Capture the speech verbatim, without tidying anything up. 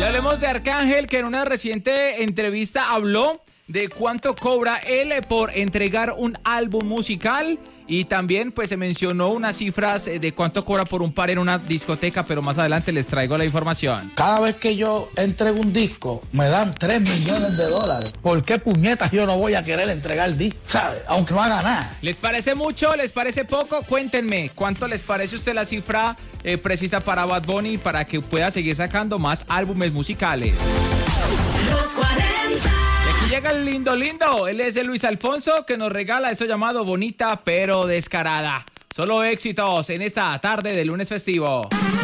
hablemos de Arcángel, que en una reciente entrevista habló de cuánto cobra él por entregar un álbum musical y también pues se mencionó unas cifras de cuánto cobra por un par en una discoteca, pero más adelante les traigo la información. Cada vez que yo entrego un disco me dan tres millones de dólares. ¿Por qué puñetas yo no voy a querer entregar disco? ¿Sabes? Aunque no haga nada. ¿Les parece mucho? ¿Les parece poco? Cuéntenme, ¿cuánto les parece a usted la cifra eh, precisa para Bad Bunny para que pueda seguir sacando más álbumes musicales? Los cuarenta. Aquí llega el lindo lindo, él es el Luis Alfonso que nos regala eso llamado Bonita pero Descarada. Solo éxitos en esta tarde de lunes festivo.